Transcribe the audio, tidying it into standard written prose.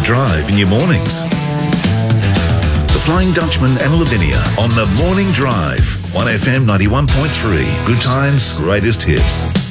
drive in your mornings. The Flying Dutchman and Lavinia on the Morning Drive. 1FM 91.3. Good times, greatest hits.